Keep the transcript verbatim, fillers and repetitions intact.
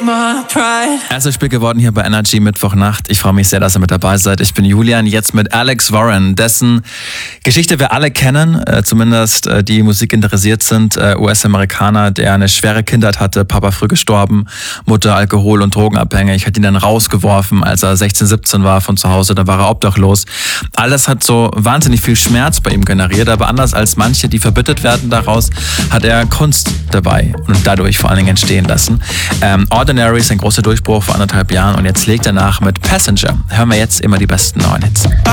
Erstes Spiel geworden hier bei Energy Mittwochnacht. Ich freue mich sehr, dass ihr mit dabei seid. Ich bin Julian, jetzt mit Alex Warren, dessen Geschichte wir alle kennen, äh, zumindest äh, die Musik interessiert sind. Äh, U S-Amerikaner, der eine schwere Kindheit hatte, Papa früh gestorben, Mutter alkohol- und drogenabhängig, hat ihn dann rausgeworfen, als er sechzehn, siebzehn war von zu Hause, dann war er obdachlos. Alles hat so wahnsinnig viel Schmerz bei ihm generiert, aber anders als manche, die verbittet werden daraus, hat er Kunst dabei und dadurch vor allen Dingen entstehen lassen. Ähm, Ordinary ist ein großer Durchbruch vor anderthalb Jahren und jetzt legt er nach mit Passenger. Hören wir jetzt immer die besten neuen Hits.